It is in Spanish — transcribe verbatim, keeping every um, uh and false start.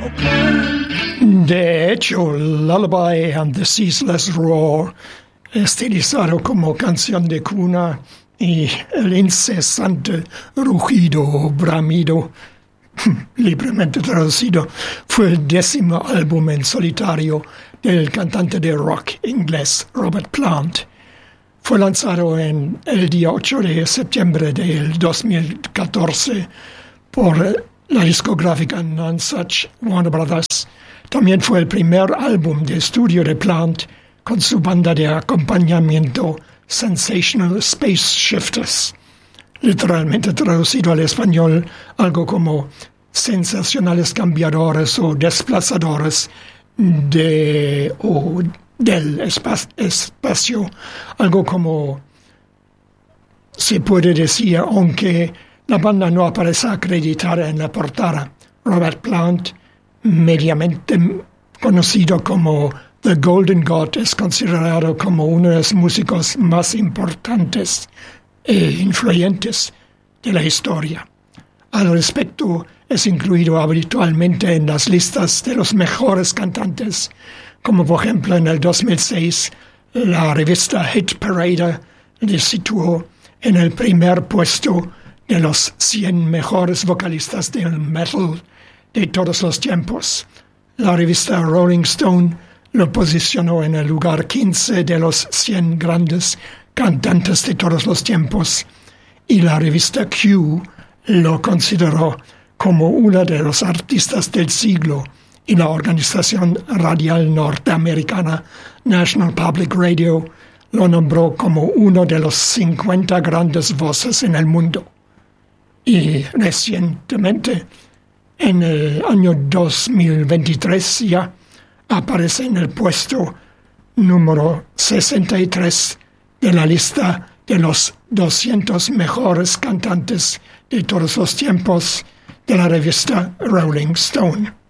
De hecho, Lullaby and the Ceaseless Roar, estilizado como canción de cuna, y el incesante rugido o bramido, libremente traducido, fue el décimo álbum en solitario del cantante de rock inglés Robert Plant. Fue lanzado en el día ocho de septiembre del dos mil catorce por la discográfica Nonesuch Warner Brothers. También fue el primer álbum de estudio de Plant con su banda de acompañamiento Sensational Space Shifters, literalmente traducido al español algo como sensacionales cambiadores o desplazadores de o del espa- espacio, algo como se puede decir, aunque la banda no aparece acreditada en la portada. Robert Plant, mediamente conocido como The Golden God, es considerado como uno de los músicos más importantes e influyentes de la historia. Al respecto, es incluido habitualmente en las listas de los mejores cantantes, como por ejemplo en el dos mil seis la revista Hit Parade le situó en el primer puesto de los cien mejores vocalistas del metal de todos los tiempos. La revista Rolling Stone lo posicionó en el lugar quince de los cien grandes cantantes de todos los tiempos, y la revista Q lo consideró como uno de los artistas del siglo, y la organización radial norteamericana National Public Radio lo nombró como uno de los cincuenta grandes voces en el mundo. Y recientemente, en el año dos mil veintitrés, ya aparece en el puesto número sesenta y tres de la lista de los doscientos mejores cantantes de todos los tiempos de la revista Rolling Stone.